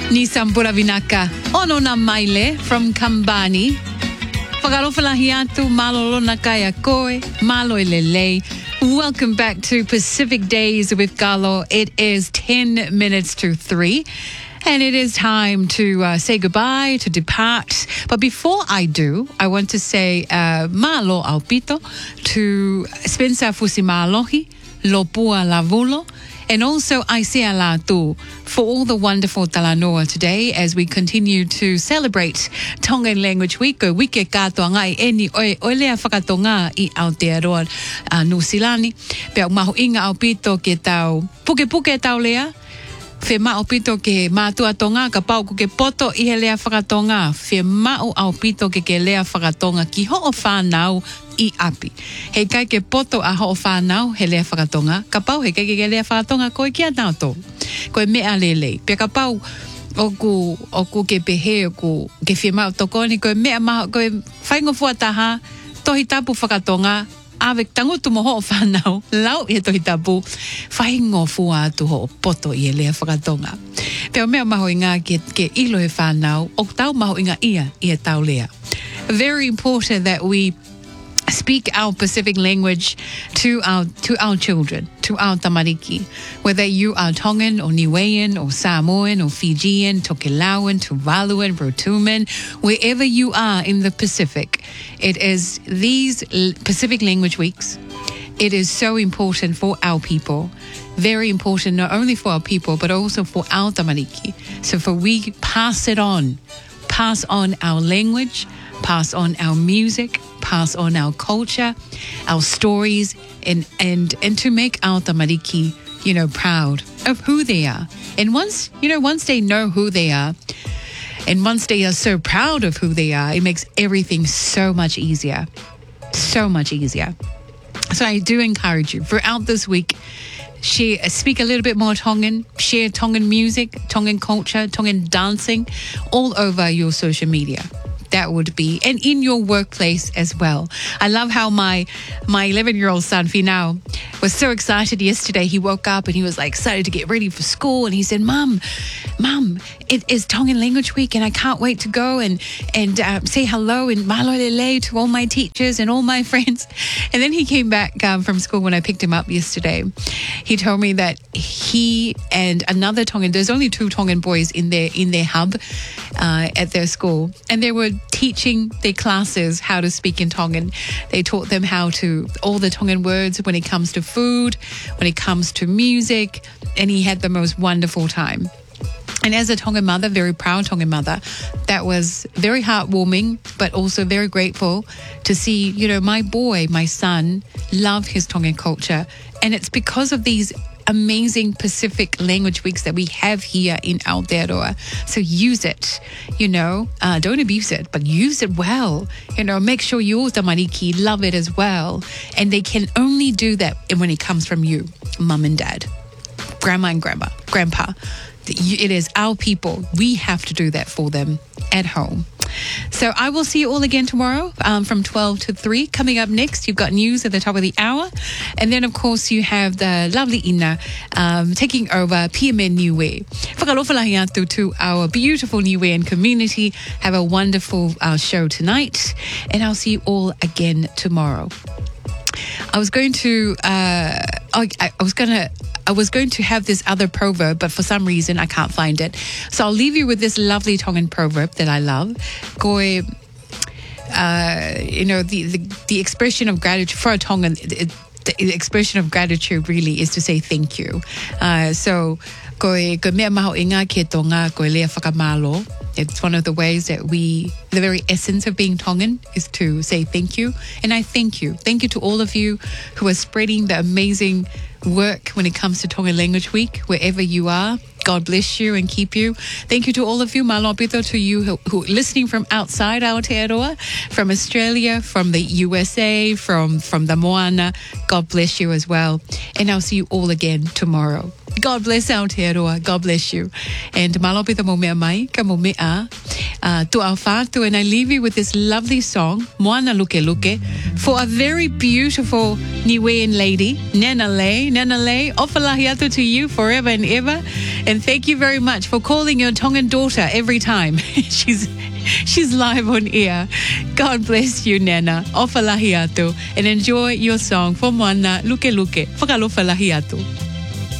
Ni Sampura Vinaka. Ono na maile from Kambani. Whakarofalahi atu, malolo na kaya koe, malo lele. Welcome back to Pacific Days with Galo. It is 10 minutes to 3. And it is time to say goodbye, to depart. But before I do, I want to say malo aupito to Spencer Fusimalohi, Lopua Lavulo, and also Aisea Latu for all the wonderful Talanoa today as we continue to celebrate Tongan Language Week. Ko wike katoa ngai eni oilea whakatonga I Aotearoa Nusilani. Pea maho inga aupito ke tau puke tau lea. Fe mao pito ke mātua tonga ka pau ko ke poto I he lea whakatonga. Fe mao au pito ke lea whakatonga ki ho'o whānau I api. Hei kai ke poto a ho'o whānau he lea whakatonga. Ka pau he kai ke lea whakatonga koe kia nao tō. Koe mea lele. Pia ka pau oku ke pehe oku ke fe mao tokoni koe mea maho koe whaingo fuataha tohi tapu whakatonga. Awek tangutu mo ho'o whanau, lau I he tohi tapu, whaingo fua atu ho'o poto I he lea whakatonga. Peo mea maho I ngā ke ilo he whanau, o tau maho I ngā ia I he tau lea. Very important that we speak our Pacific language to our children, to our tamariki. Whether you are Tongan or Niuean or Samoan or Fijian, Tokelauan, Tuvaluan, Rotuman, wherever you are in the Pacific, it is these Pacific Language Weeks. It is so important for our people. Very important not only for our people, but also for our tamariki. So for we pass on our language, pass on our music, pass on our culture, our stories, and to make our tamariki, proud of who they are. And once they know who they are, and once they are so proud of who they are, it makes everything so much easier. So much easier. So I do encourage you, throughout this week, speak a little bit more Tongan, share Tongan music, Tongan culture, Tongan dancing, all over your social media. That would be, and in your workplace as well. I love how my 11-year-old son, Finau, was so excited yesterday. He woke up and he was like excited to get ready for school. And he said, Mom, it is Tongan Language Week and I can't wait to go and say hello and malo lele to all my teachers and all my friends. And then he came back from school when I picked him up yesterday. He told me that he and another Tongan, there's only 2 Tongan boys in their hub at their school, and they were teaching their classes how to speak in Tongan. They taught them all the Tongan words when it comes to food, when it comes to music, and he had the most wonderful time. And as a Tongan mother, very proud Tongan mother, that was very heartwarming, but also very grateful to see, my son, love his Tongan culture. And it's because of these amazing Pacific Language Weeks that we have here in Aotearoa. So use it, don't abuse it, but use it well. Make sure your tamariki love it as well. And they can only do that when it comes from you, mum and dad, grandma and grandpa. It is our people. We have to do that for them at home. So I will see you all again tomorrow from 12 to 3. Coming up next, you've got news at the top of the hour. And then, of course, you have the lovely Ina taking over PMN Niue. Whakalofalahi atu to our beautiful Niuean community. Have a wonderful show tonight. And I'll see you all again tomorrow. I was going to have this other proverb, but for some reason I can't find it. So I'll leave you with this lovely Tongan proverb that I love. Koe, the expression of gratitude for a Tongan. The expression of gratitude really is to say thank you. So koe mea maho inga ke tonga koe lea whakamalo. It's one of the ways that the very essence of being Tongan is to say thank you. And I thank you. Thank you to all of you who are spreading the amazing work when it comes to Tongan Language Week, wherever you are. God bless you and keep you. Thank you to all of you, malopito, to you who are listening from outside Aotearoa, from Australia, from the USA, from the Moana. God bless you as well. And I'll see you all again tomorrow. God bless Aotearoa. God bless you. And malopito mo mea mai, ka mo mea tu au whātu. And I leave you with this lovely song, Moana Luke Luke, for a very beautiful Niuean lady, Nana Lei. Nana Lei, ofalahi atu to you forever and ever. And And thank you very much for calling your Tongan daughter every time. She's live on air. God bless you, Nana. Ofalahi atu. And enjoy your song for Moana Luke Luke. Whakalofa lahi atu.